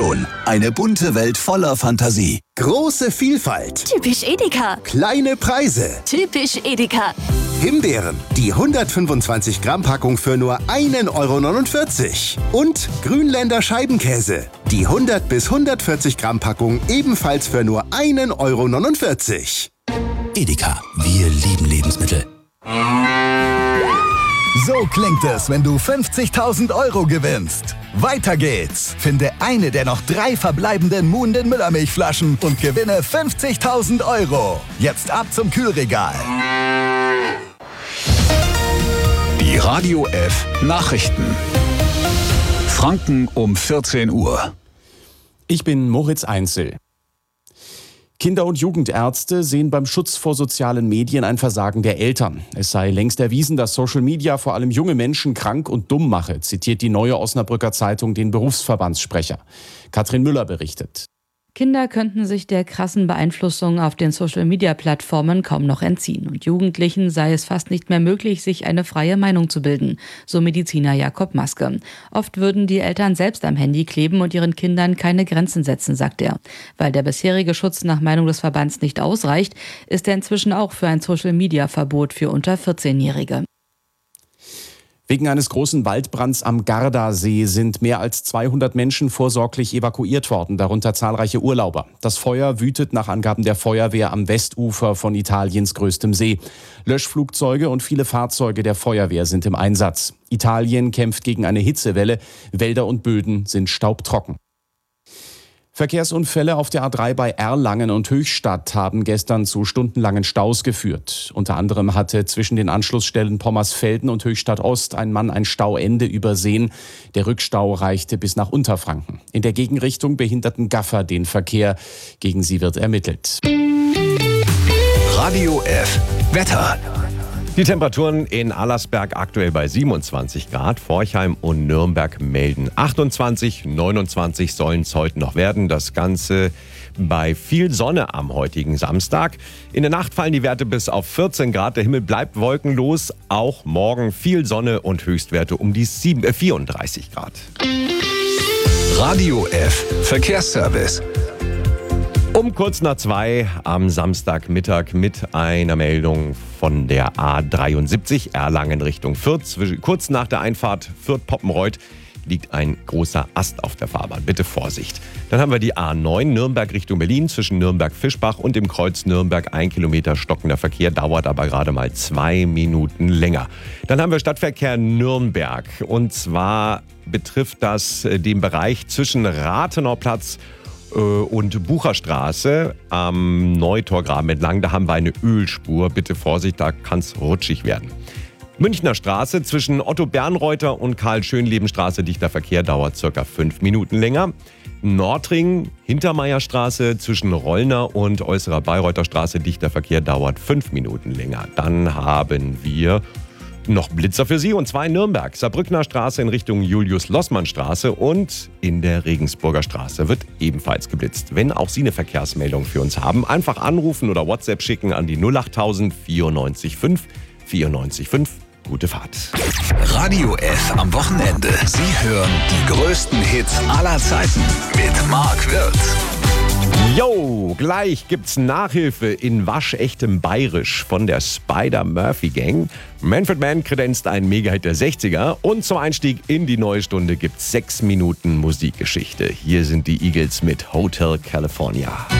Innovation. Eine bunte Welt voller Fantasie. Große Vielfalt. Typisch Edeka. Kleine Preise. Typisch Edeka. Himbeeren, die 125 Gramm Packung für nur 1,49 €. Und Grünländer Scheibenkäse, die 100 bis 140 Gramm Packung ebenfalls für nur 1,49 €. Edeka, wir lieben Lebensmittel. So klingt es, wenn du 50.000 € gewinnst. Weiter geht's. Finde eine der noch 3 verbleibenden Muhnden Müllermilchflaschen und gewinne 50.000 €. Jetzt ab zum Kühlregal. Die Radio F Nachrichten. Franken um 14 Uhr. Ich bin Moritz Einzel. Kinder- und Jugendärzte sehen beim Schutz vor sozialen Medien ein Versagen der Eltern. Es sei längst erwiesen, dass Social Media vor allem junge Menschen krank und dumm mache, zitiert die Neue Osnabrücker Zeitung den Berufsverbandssprecher. Katrin Müller berichtet. Kinder könnten sich der krassen Beeinflussung auf den Social-Media-Plattformen kaum noch entziehen. Und Jugendlichen sei es fast nicht mehr möglich, sich eine freie Meinung zu bilden, so Mediziner Jakob Maske. Oft würden die Eltern selbst am Handy kleben und ihren Kindern keine Grenzen setzen, sagt er. Weil der bisherige Schutz nach Meinung des Verbands nicht ausreicht, ist er inzwischen auch für ein Social-Media-Verbot für unter 14-Jährige. Wegen eines großen Waldbrands am Gardasee sind mehr als 200 Menschen vorsorglich evakuiert worden, darunter zahlreiche Urlauber. Das Feuer wütet nach Angaben der Feuerwehr am Westufer von Italiens größtem See. Löschflugzeuge und viele Fahrzeuge der Feuerwehr sind im Einsatz. Italien kämpft gegen eine Hitzewelle. Wälder und Böden sind staubtrocken. Verkehrsunfälle auf der A3 bei Erlangen und Höchstadt haben gestern zu stundenlangen Staus geführt. Unter anderem hatte zwischen den Anschlussstellen Pommersfelden und Höchstadt Ost ein Mann ein Stauende übersehen. Der Rückstau reichte bis nach Unterfranken. In der Gegenrichtung behinderten Gaffer den Verkehr. Gegen sie wird ermittelt. Radio F Wetter. Die Temperaturen in Allersberg aktuell bei 27 Grad. Forchheim und Nürnberg melden 28, 29 sollen es heute noch werden. Das Ganze bei viel Sonne am heutigen Samstag. In der Nacht fallen die Werte bis auf 14 Grad. Der Himmel bleibt wolkenlos. Auch morgen viel Sonne und Höchstwerte um die 34 Grad. Radio F Verkehrsservice. Um kurz nach 2 am Samstagmittag mit einer Meldung von der A73 Erlangen Richtung Fürth. Kurz nach der Einfahrt Fürth-Poppenreuth liegt ein großer Ast auf der Fahrbahn. Bitte Vorsicht. Dann haben wir die A9 Nürnberg Richtung Berlin zwischen Nürnberg-Fischbach und dem Kreuz Nürnberg. 1 Kilometer stockender Verkehr, dauert aber gerade mal 2 Minuten länger. Dann haben wir Stadtverkehr Nürnberg. Und zwar betrifft das den Bereich zwischen Rathenauplatz und Bucherstraße am Neutorgraben entlang. Da haben wir eine Ölspur. Bitte Vorsicht, da kann es rutschig werden. Münchner Straße zwischen Otto-Bernreuther und Karl-Schönleben-Straße. Dichter Verkehr, dauert ca. 5 Minuten länger. Nordring, Hintermeierstraße zwischen Rollner und Äußerer Bayreuther Straße. Dichter Verkehr, dauert 5 Minuten länger. Dann haben wir noch Blitzer für Sie, und zwar in Nürnberg. Saarbrückner Straße in Richtung Julius-Lossmann-Straße und in der Regensburger Straße wird ebenfalls geblitzt. Wenn auch Sie eine Verkehrsmeldung für uns haben, einfach anrufen oder WhatsApp schicken an die 08000 94 5 94 5. Gute Fahrt. Radio F am Wochenende. Sie hören die größten Hits aller Zeiten mit Marc Wirtz. Yo, gleich gibt's Nachhilfe in waschechtem Bayerisch von der Spider-Murphy-Gang. Manfred Mann kredenzt einen Mega-Hit der 60er. Und zum Einstieg in die neue Stunde gibt's 6 Minuten Musikgeschichte. Hier sind die Eagles mit Hotel California.